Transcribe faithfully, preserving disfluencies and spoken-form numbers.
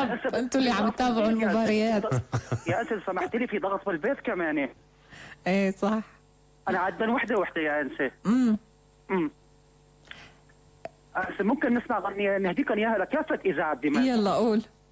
الشباب انتوا اللي عم تتابعوا المباريات. يا أنسة سمحتي لي في ضغط بالبيت كمان. ايه صح. أنا عدنا وحدة وحدة يا أنسة. امم امم ممكن نسمع غنية نهديكم إياها لكافة إذاعة دمشق. يلا قول.